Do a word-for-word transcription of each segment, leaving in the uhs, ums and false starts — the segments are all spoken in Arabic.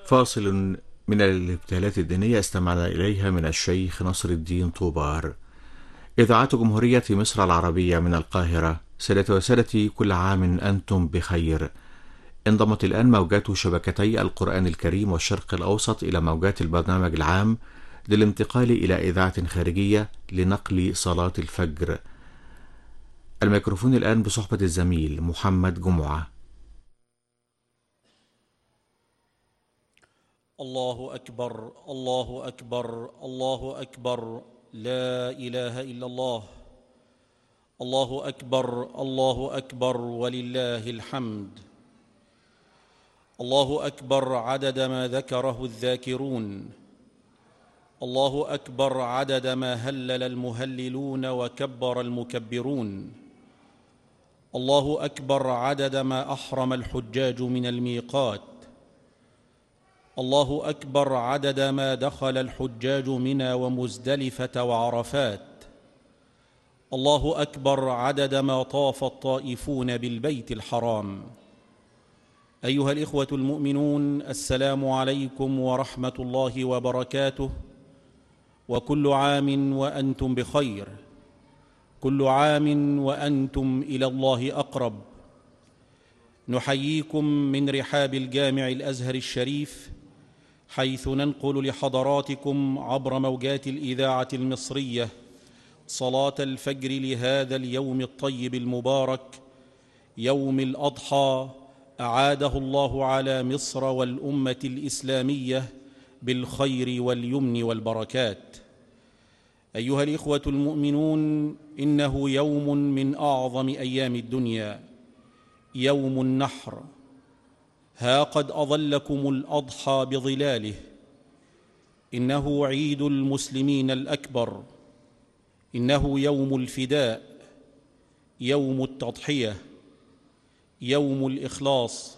فاصل من الابتهالات الدينية استمعنا إليها من الشيخ نصر الدين طوبار. إذاعة جمهورية مصر العربية من القاهرة. سادتي وسادتي، كل عام أنتم بخير. انضمت الآن موجات شبكتي القرآن الكريم والشرق الأوسط إلى موجات البرنامج العام للانتقال إلى إذاعة خارجية لنقل صلاة الفجر. الميكروفون الآن بصحبة الزميل محمد جمعة. الله أكبر الله أكبر الله أكبر، لا إله إلا الله. الله أكبر الله أكبر ولله الحمد. الله أكبر عدد ما ذكره الذاكرون، الله أكبر عدد ما هلل المهللون وكبر المكبرون، الله أكبر عدد ما أحرم الحجاج من الميقات، الله أكبر عدد ما دخل الحجاج منى ومزدلفة وعرفات، الله أكبر عدد ما طاف الطائفون بالبيت الحرام. أيها الإخوة المؤمنون، السلام عليكم ورحمة الله وبركاته، وكل عام وأنتم بخير، كل عام وأنتم إلى الله أقرب. نحييكم من رحاب الجامع الأزهر الشريف، حيث ننقل لحضراتكم عبر موجات الإذاعة المصرية صلاة الفجر لهذا اليوم الطيب المبارك، يوم الأضحى، أعاده الله على مصر والأمة الإسلامية بالخير واليمن والبركات. أيها الإخوة المؤمنون، إنه يوم من أعظم أيام الدنيا، يوم النحر. ها قد أظلكم الأضحى بظلاله. إنه عيد المسلمين الأكبر، إنه يوم الفداء، يوم التضحية، يوم الإخلاص.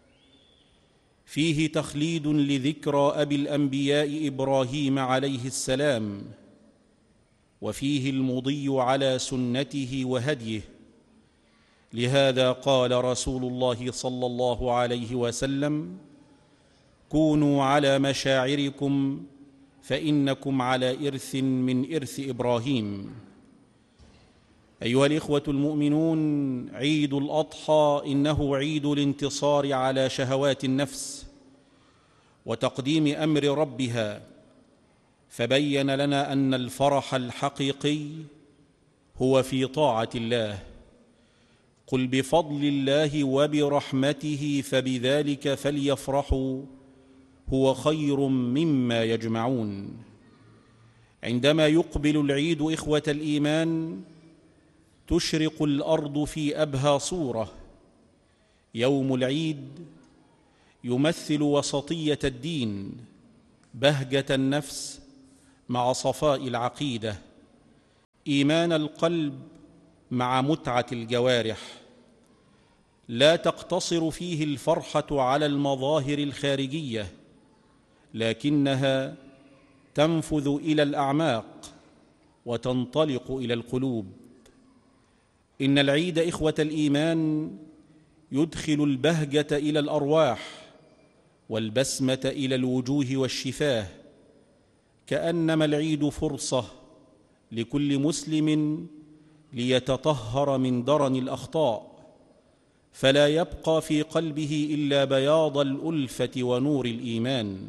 فيه تخليد لذكرى أبي الأنبياء إبراهيم عليه السلام، وفيه المضي على سنته وهديه. لهذا قال رسول الله صلى الله عليه وسلم: كونوا على مشاعركم فإنكم على إرث من إرث إبراهيم. أيها الإخوة المؤمنون، عيد الأضحى إنه عيد الانتصار على شهوات النفس وتقديم أمر ربها، فبين لنا أن الفرح الحقيقي هو في طاعة الله. قل بفضل الله وبرحمته فبذلك فليفرحوا هو خير مما يجمعون. عندما يقبل العيد إخوة الإيمان، تشرق الأرض في أبهى صورة. يوم العيد يمثل وسطية الدين، بهجة النفس مع صفاء العقيدة، إيمان القلب مع متعة الجوارح. لا تقتصر فيه الفرحة على المظاهر الخارجية، لكنها تنفذ إلى الأعماق وتنطلق إلى القلوب. إن العيد إخوة الإيمان يدخل البهجة إلى الأرواح والبسمة إلى الوجوه والشفاه، كأنما العيد فرصة لكل مسلم ليتطهر من درن الأخطاء، فلا يبقى في قلبه إلا بياض الألفة ونور الإيمان.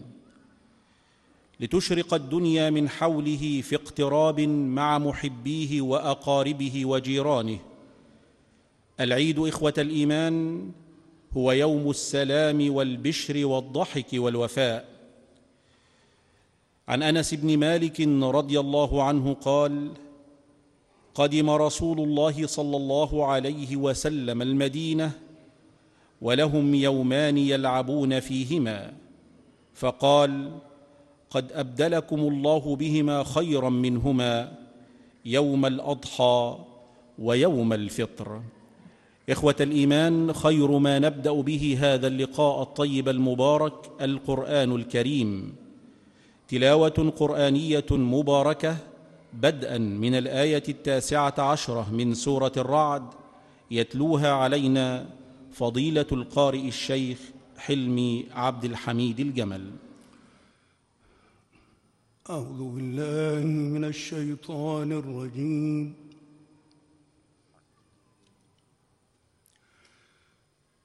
لتشرق الدنيا من حوله في اقتراب مع محبيه وأقاربه وجيرانه. العيد إخوة الإيمان هو يوم السلام والبشر والضحك والوفاء. عن أنس بن مالك رضي الله عنه قال: قدم رسول الله صلى الله عليه وسلم المدينة ولهم يومان يلعبون فيهما، فقال: قد أبدلكم الله بهما خيرا منهما، يوم الأضحى ويوم الفطر. إخوة الإيمان، خير ما نبدأ به هذا اللقاء الطيب المبارك القرآن الكريم، تلاوة قرآنية مباركة، بدءا من الآية التاسعة عشرة من سورة الرعد، يتلوها علينا فضيلة القارئ الشيخ حلمي عبد الحميد الجمل. أعوذ بالله من الشيطان الرجيم.